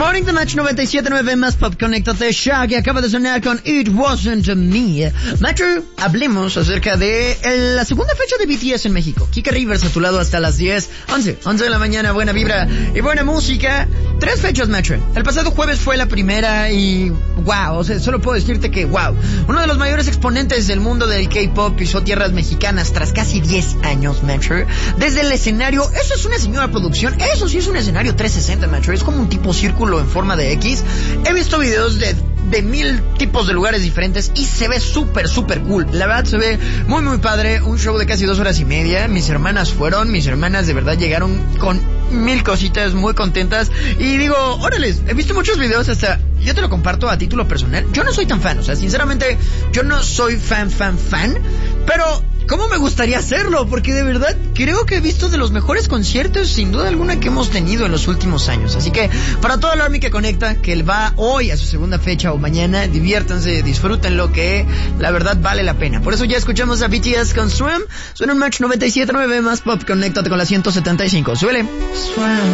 Morning the Match 97.9 más Pop. Conéctate, Shaggy acaba de sonar con It Wasn't Me. Metro, hablemos acerca de la segunda fecha de BTS en México. Kika Rivers a tu lado hasta las 11 de la mañana, buena vibra y buena música. 3 fechas, Metro. El pasado jueves fue la primera y wow, o sea, solo puedo decirte que wow. Uno de los mayores exponentes del mundo del K-pop pisó tierras mexicanas tras casi 10 años, Metro. Desde el escenario, eso es una señora producción, eso sí es un escenario 360, Metro. Es como un tipo círculo en forma de X. He visto videos de 1000 tipos de lugares diferentes y se ve súper cool. La verdad se ve muy padre. Un show de casi 2 horas y media. Mis hermanas de verdad llegaron con 1000 cositas, muy contentas. Y digo, órales, he visto muchos videos hasta... Yo te lo comparto a título personal. Yo no soy tan fan, o sea, sinceramente, yo no soy fan. Pero... ¿cómo me gustaría hacerlo? Porque de verdad creo que he visto de los mejores conciertos, sin duda alguna, que hemos tenido en los últimos años. Así que para toda la Army que conecta, que él va hoy a su segunda fecha o mañana, diviértanse, disfruten lo que la verdad vale la pena. Por eso ya escuchamos a BTS con Swim. Suena un Match 97.9 más Pop. Conéctate con la 175. Suele. Swim.